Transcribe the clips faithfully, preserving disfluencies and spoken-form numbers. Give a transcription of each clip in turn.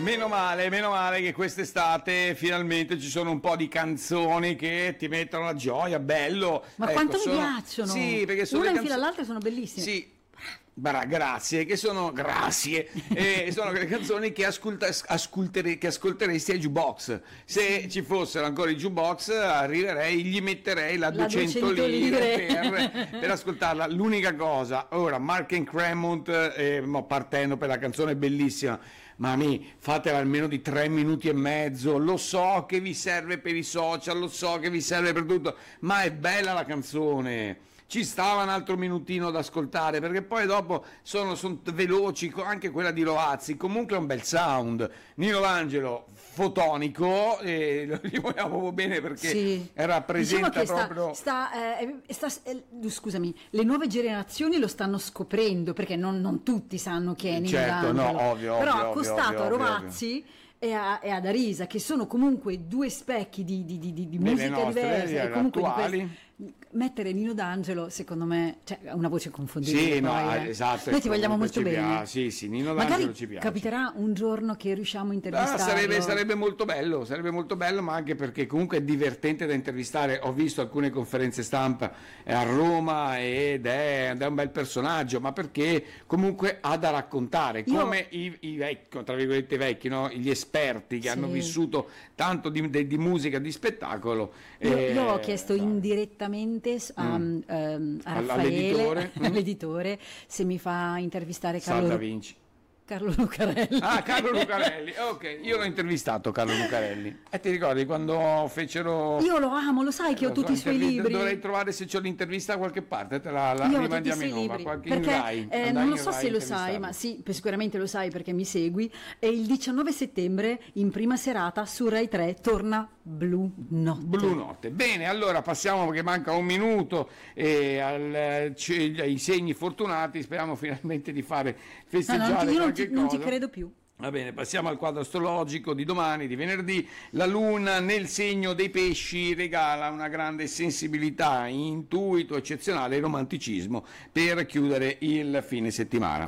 Meno male, meno male che quest'estate finalmente ci sono un po' di canzoni che ti mettono la gioia, bello. Ma ecco, quanto sono... mi piacciono! Sì, perché sono una le in fila canzo- all'altra sono bellissime. Sì. Bra- grazie, che sono grazie, eh, sono le canzoni che, ascolta, ascoltere, che ascolteresti ai jukebox. Se ci fossero ancora i jukebox, arriverei, gli metterei la, la duecento lire per, per ascoltarla. L'unica cosa, ora Mark and Cremont, eh, partendo per la canzone bellissima, ma mi fatela almeno di tre minuti e mezzo. Lo so che vi serve per i social, lo so che vi serve per tutto, ma è bella la canzone. Ci stava un altro minutino da ascoltare, perché poi dopo sono, sono veloci, anche quella di Loazzi, comunque è un bel sound. Nino D'Angelo, fotonico, e lo rivogliamo proprio bene perché sì. rappresenta diciamo che proprio... Sta, sta, eh, sta, eh, scusami, le nuove generazioni lo stanno scoprendo, perché non, non tutti sanno che è Nino certo, D'Angelo, no, ovvio, però ovvio, accostato ovvio, a ovvio, Rovazzi... ovvio. E, a, e ad Arisa, che sono comunque due specchi di, di, di, di musica nostre, diversa, e comunque attuali. Di queste, mettere Nino D'Angelo, secondo me, cioè, ha una voce confondibile. Sì, no, poi, eh. esatto. Noi ti vogliamo molto ci bene. Piace. Sì, sì, Nino D'Angelo Magari ci piace. capiterà un giorno che riusciamo a intervistarlo. Ah, sarebbe, sarebbe molto bello, sarebbe molto bello, ma anche perché comunque è divertente da intervistare. Ho visto alcune conferenze stampa a Roma ed è, ed è un bel personaggio, ma perché comunque ha da raccontare, Io... come i, i vecchi, tra virgolette vecchi, no? Gli esperti che sì. hanno vissuto tanto di, di, di musica, di spettacolo. Io, eh, io ho chiesto indirettamente a, mm. um, a Raffaele, all'editore, all'editore, se mi fa intervistare Carlo Da Vinci. Carlo Lucarelli. Ah, Carlo Lucarelli, ok, io l'ho intervistato Carlo Lucarelli. E ti ricordi quando fecero... Io lo amo, lo sai che ho tutti i suoi libri. Dovrei trovare se c'ho l'intervista da qualche parte, te la, la io rimandiamo in libri, qualche perché in Rai, eh, non lo so se lo sai, ma sì, sicuramente lo sai perché mi segui. E il diciannove settembre, in prima serata, su Rai tre, torna Blu Notte. Blu Notte. Bene, allora passiamo, perché manca un minuto, eh, al, c- ai segni fortunati, speriamo finalmente di fare festeggiare no, non ti, io non qualche ti, cosa. Non ti credo più. Va bene, passiamo al quadro astrologico di domani, di venerdì. La luna nel segno dei pesci regala una grande sensibilità, intuito eccezionale e romanticismo per chiudere il fine settimana.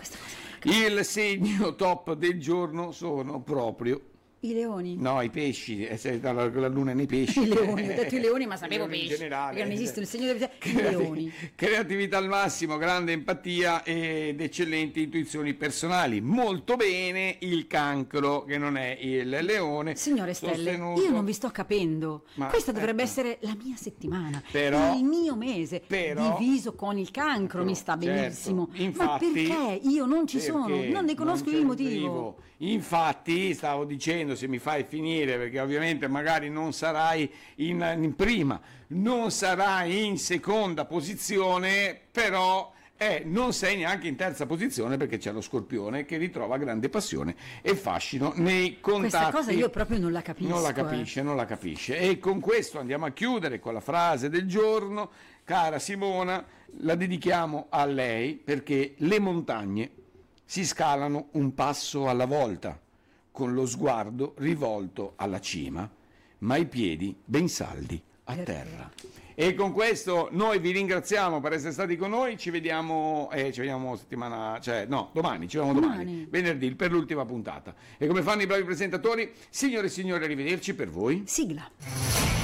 Il segno top del giorno sono proprio i leoni. No, i pesci, eh, la, la luna nei pesci. I leoni, ho detto i leoni, ma sapevo pesci. In generale. Perché non esiste il segno dei Creati- leoni. Creatività al massimo, grande empatia ed eccellenti intuizioni personali. Molto bene il cancro, che non è il leone. Signore Stelle, sostenuto... io non vi sto capendo. Ma, Questa dovrebbe ecco. essere la mia settimana, Però, il mio mese, però, diviso con il cancro, però, mi sta benissimo. Certo. Infatti, ma perché? Io non ci sono, non ne conosco non il motivo. Infatti, stavo dicendo, se mi fai finire, perché ovviamente magari non sarai in, in prima, non sarai in seconda posizione, però eh, non sei neanche in terza posizione, perché c'è lo Scorpione che ritrova grande passione e fascino nei contatti. Questa cosa io proprio non la capisco. Non la capisce, eh. non la capisce. E con questo andiamo a chiudere con la frase del giorno. Cara Simona, la dedichiamo a lei, perché le montagne si scalano un passo alla volta, con lo sguardo rivolto alla cima, ma i piedi ben saldi a terra. E con questo noi vi ringraziamo per essere stati con noi, ci vediamo, eh, ci vediamo settimana, cioè no, domani, ci vediamo domani, domani, venerdì, per l'ultima puntata. E come fanno i bravi presentatori, signore e signori, arrivederci per voi. Sigla.